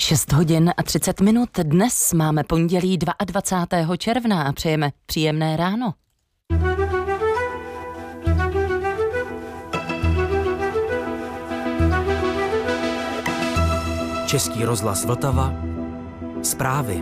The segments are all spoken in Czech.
6 hodin a 30 minut. Dnes máme pondělí 22. června a přejeme příjemné ráno. Český rozhlas Vltava. Zprávy.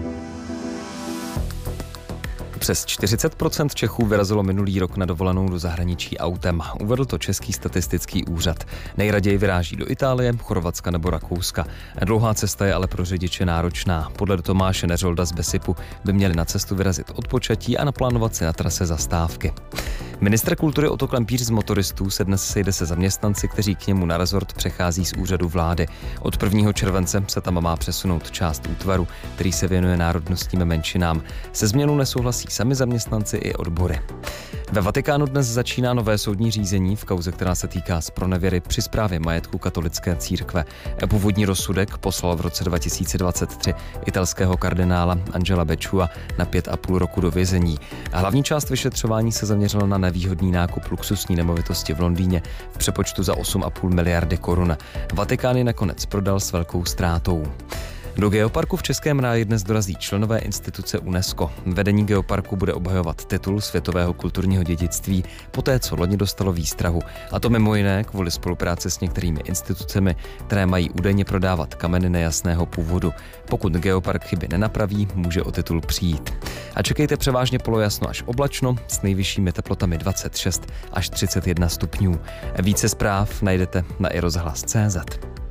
Přes 40% Čechů vyrazilo minulý rok na dovolenou do zahraničí autem. Uvedl to Český statistický úřad. Nejraději vyráží do Itálie, Chorvatska nebo Rakouska. Dlouhá cesta je ale pro řidiče náročná. Podle Tomáše Neřolda z Besipu by měli na cestu vyrazit od počatí a naplánovat si na trase zastávky. Ministr kultury Otto Klempíř z motoristů se dnes sejde se zaměstnanci, kteří k němu na rezort přechází z úřadu vlády. Od 1. července se tam má přesunout část útvaru, který se věnuje národnostním menšinám. Se změnou nesouhlasí sami zaměstnanci i odbory. Ve Vatikánu dnes začíná nové soudní řízení v kauze, která se týká zpronevěry při správě majetku katolické církve. Původní rozsudek poslal v roce 2023 italského kardinála Angela Becciua na 5,5 roku do vězení. Hlavní část vyšetřování se zaměřila na nevýhodný nákup luxusní nemovitosti v Londýně v přepočtu za 8,5 miliardy korun. Vatikán ji nakonec prodal s velkou ztrátou. Do geoparku v Českém ráji dnes dorazí členové instituce UNESCO. Vedení geoparku bude obhajovat titul světového kulturního dědictví poté, co loni dostalo výstrahu. A to mimo jiné kvůli spolupráci s některými institucemi, které mají údajně prodávat kameny nejasného původu. Pokud geopark chyby nenapraví, může o titul přijít. A čekejte převážně polojasno až oblačno s nejvyššími teplotami 26 až 31 stupňů. Více zpráv najdete na iRozhlas.cz.